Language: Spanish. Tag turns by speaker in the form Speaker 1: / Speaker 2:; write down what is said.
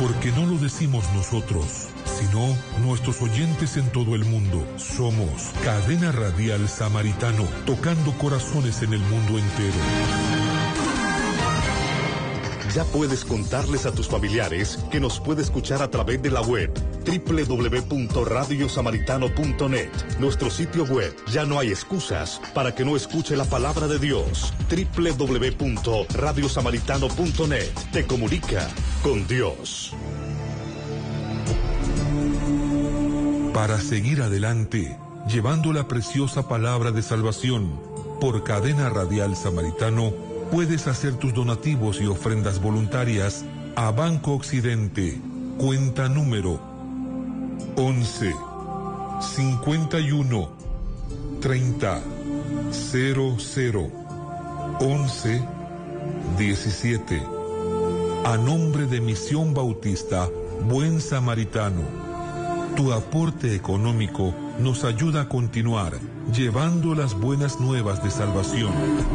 Speaker 1: Porque no lo decimos nosotros, sino nuestros oyentes en todo el mundo. Somos Cadena Radial Samaritano, tocando corazones en el mundo entero.
Speaker 2: Ya puedes contarles a tus familiares que nos puede escuchar a través de la web www.radiosamaritano.net. Nuestro sitio web. Ya no hay excusas para que no escuche la palabra de Dios. www.radiosamaritano.net. Te comunica con Dios.
Speaker 1: Para seguir adelante, llevando la preciosa palabra de salvación, por Cadena Radial Samaritano, puedes hacer tus donativos y ofrendas voluntarias a Banco Occidente, cuenta número 11 51 30 00 11 17. A nombre de Misión Bautista Buen Samaritano. Tu aporte económico nos ayuda a continuar llevando las buenas nuevas de salvación.